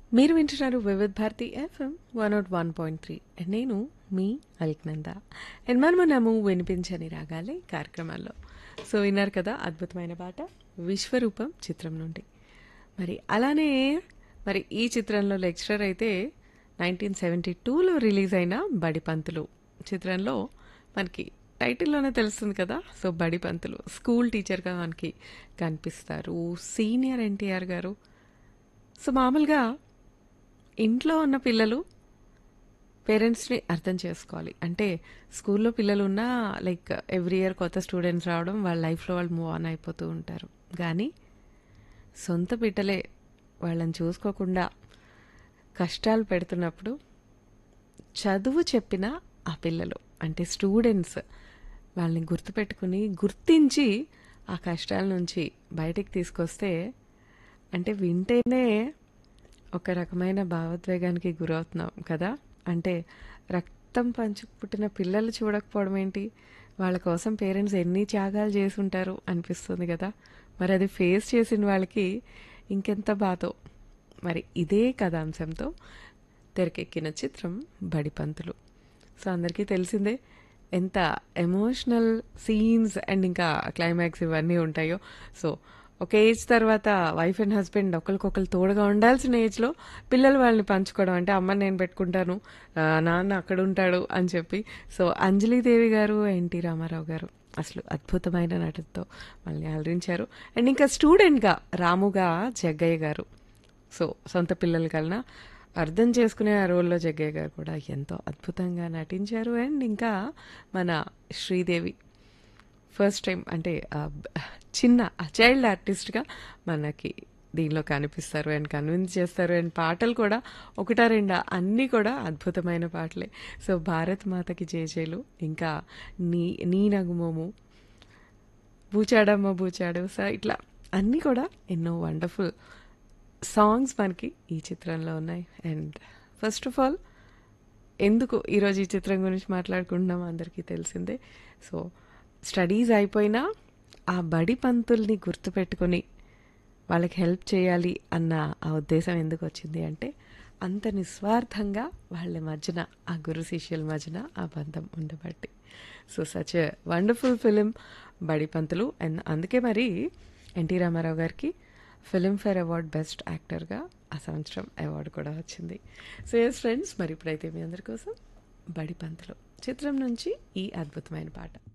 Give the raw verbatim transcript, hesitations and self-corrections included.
మీరు వింటున్నారు Vividh Bharati FM one not one point three and నేను మీ అల్క్నంద అండ్ మనము నమ్ము వినిపించని రాగాలి కార్యక్రమాల్లో. సో విన్నారు కదా అద్భుతమైన పాట విశ్వరూపం చిత్రం నుండి. మరి అలానే మరి ఈ చిత్రంలో లెక్చరర్ అయితే నైన్టీన్ సెవెంటీ టూలో రిలీజ్ అయిన బడిపంతులు చిత్రంలో మనకి టైటిల్లోనే తెలుస్తుంది కదా. సో బడిపంతులు స్కూల్ టీచర్గా మనకి కనిపిస్తారు సీనియర్ ఎన్టీఆర్ గారు. సో మామూలుగా ఇంట్లో ఉన్న పిల్లలు పేరెంట్స్ని అర్థం చేసుకోవాలి. అంటే స్కూల్లో పిల్లలు ఉన్నా లైక్ ఎవ్రీ ఇయర్ కొత్త స్టూడెంట్స్ రావడం వాళ్ళ లైఫ్లో వాళ్ళు మూవ్ ఆన్ అయిపోతూ ఉంటారు. కానీ సొంత బిడ్డలే వాళ్ళని చూసుకోకుండా కష్టాలు పెడుతున్నప్పుడు చదువు చెప్పిన ఆ పిల్లలు అంటే స్టూడెంట్స్ వాళ్ళని గుర్తుపెట్టుకుని గుర్తించి ఆ కష్టాల నుంచి బయటికి తీసుకొస్తే అంటే వింటేనే ఒక రకమైన భావోద్వేగానికి గురవుతున్నాం కదా. అంటే రక్తం పంచు పుట్టిన పిల్లలు చూడకపోవడం ఏంటి, వాళ్ళ కోసం పేరెంట్స్ ఎన్ని త్యాగాలు చేసి ఉంటారు అనిపిస్తుంది కదా. మరి అది ఫేస్ చేసిన వాళ్ళకి ఇంకెంత బాధో. మరి ఇదే కథాంశంతో తెరకెక్కిన చిత్రం బడిపంతులు. సో అందరికీ తెలిసిందే ఎంత ఎమోషనల్ సీన్స్ అండ్ ఇంకా క్లైమాక్స్ ఇవన్నీ ఉంటాయో. సో ఒక ఏజ్ తర్వాత వైఫ్ అండ్ హస్బెండ్ ఒకరికొకరు తోడుగా ఉండాల్సిన ఏజ్లో పిల్లలు వాళ్ళని పంచుకోవడం అంటే అమ్మ నేను పెట్టుకుంటాను నాన్న అక్కడ ఉంటాడు అని చెప్పి. సో అంజలీదేవి గారు ఎన్టీ రామారావు గారు అసలు అద్భుతమైన నటనతో వాళ్ళని అలరించారు. అండ్ ఇంకా స్టూడెంట్గా రాముగా జగ్గయ్య గారు. సో సొంత పిల్లల కన్నా అర్థం చేసుకునే ఆ రోల్లో జగ్గయ్య గారు కూడా ఎంతో అద్భుతంగా నటించారు. అండ్ ఇంకా మన శ్రీదేవి ఫస్ట్ టైం అంటే చిన్న చైల్డ్ ఆర్టిస్ట్గా మనకి దీనిలో కనిపిస్తారు అండ్ కన్విన్స్ చేస్తారు. అండ్ పాటలు కూడా ఒకటా రెండా అన్నీ కూడా అద్భుతమైన పాటలే. సో భారత్ మాతకి జేజేలు ఇంకా నీ నీ నగుమోము బూచాడమ్మ బూచాడు సో ఇట్లా అన్నీ కూడా ఎన్నో వండర్ఫుల్ సాంగ్స్ మనకి ఈ చిత్రంలో ఉన్నాయి. అండ్ ఫస్ట్ ఆఫ్ ఆల్ ఎందుకు ఈరోజు ఈ చిత్రం గురించి మాట్లాడుకుంటున్నాం అందరికీ తెలిసిందే. సో స్టడీస్ అయిపోయినా ఆ బడి పంతుల్ని గుర్తుపెట్టుకొని వాళ్ళకి హెల్ప్ చేయాలి అన్న ఆ ఉద్దేశం ఎందుకు వచ్చింది అంటే అంత నిస్వార్థంగా వాళ్ళ మధ్యన ఆ గురు శిష్యుల మధ్యన ఆ బంధం ఉండబట్టి. So such a wonderful film Badipantulu. And అందుకే మరి ఎన్టీ రామారావు గారికి ఫిలింఫేర్ అవార్డ్ బెస్ట్ యాక్టర్గా ఆ సంవత్సరం అవార్డు కూడా వచ్చింది. సో ఎస్ ఫ్రెండ్స్, మరి ఇప్పుడైతే మీ అందరి కోసం బడిపంతులు చిత్రం నుంచి ఈ అద్భుతమైన పాట.